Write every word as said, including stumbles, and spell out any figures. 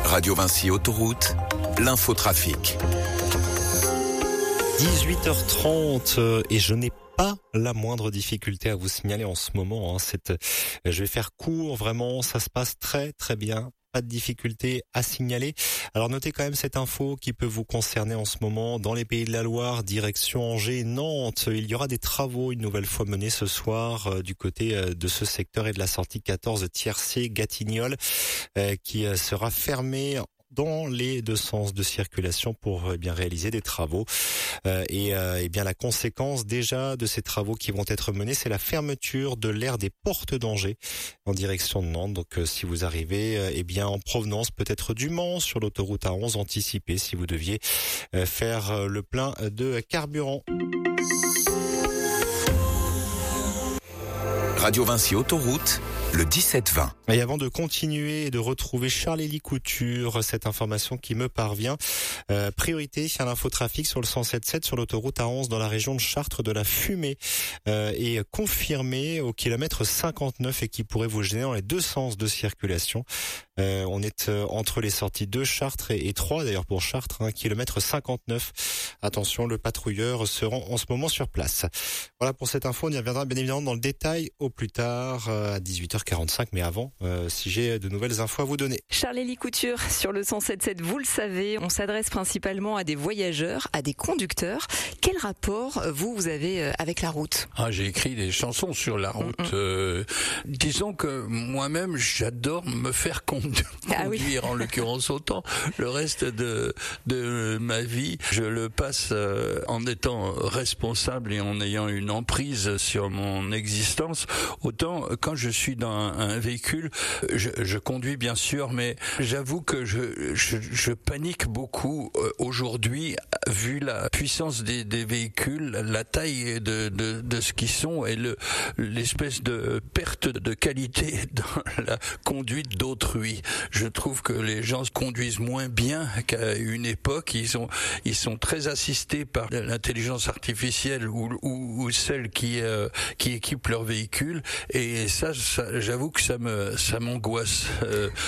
Radio Vinci Autoroute, l'infotrafic. dix-huit heures trente et je n'ai pas la moindre difficulté à vous signaler en ce moment. Hein, cette, je vais faire court, vraiment, ça se passe très très bien. Pas de difficulté à signaler. Alors notez quand même cette info qui peut vous concerner en ce moment dans les Pays de la Loire, direction Angers, Nantes. Il y aura des travaux une nouvelle fois menés ce soir euh, du côté euh, de ce secteur et de la sortie quatorze Tiercé Gatignolles euh, qui euh, sera fermée dans les deux sens de circulation pour eh bien réaliser des travaux. Euh, et euh, eh bien la conséquence déjà de ces travaux qui vont être menés, c'est la fermeture de l'aire des portes d'Angers en direction de Nantes. Donc euh, si vous arrivez euh, eh bien en provenance peut-être du Mans sur l'autoroute A onze, anticipez si vous deviez euh, faire euh, le plein de carburant. Radio Vinci Autoroute, le dix-sept vingt. Et avant de continuer et de retrouver Charles-Élie Couture, cette information qui me parvient, euh, priorité à l'infotrafic sur le cent sept sept sur l'autoroute A onze dans la région de Chartres de la Fumée euh, est confirmée au kilomètre cinquante-neuf et qui pourrait vous gêner dans les deux sens de circulation. Euh, on est euh, entre les sorties de Chartres et, et trois d'ailleurs pour Chartres, hein, kilomètre cinquante-neuf. Attention, le patrouilleur se rend en ce moment sur place. Voilà pour cette info, on y reviendra bien évidemment dans le détail au plus tard euh, à dix-huit heures quarante-cinq, mais avant, euh, si j'ai de nouvelles infos à vous donner. Charles-Élie Couture sur le cent sept sept, vous le savez, on s'adresse principalement à des voyageurs, à des conducteurs. Quel rapport vous, vous avez avec la route ? Ah, j'ai écrit des chansons sur la route. Mm-hmm. Euh, disons que moi-même, j'adore me faire conduire. Ah oui. En l'occurrence autant le reste de de ma vie je le passe euh, en étant responsable et en ayant une emprise sur mon existence, autant quand je suis dans un, un véhicule je, je conduis bien sûr, mais j'avoue que je je, je panique beaucoup euh, aujourd'hui vu la puissance des, des véhicules, la taille de de de ce qu'ils sont et le l'espèce de perte de qualité dans la conduite d'autrui. Je trouve que les gens conduisent moins bien qu'à une époque. Ils sont, ils sont très assistés par l'intelligence artificielle ou, ou, ou celle qui, euh, qui équipe leur véhicule. Et ça, ça j'avoue que ça me, ça m'angoisse. Euh,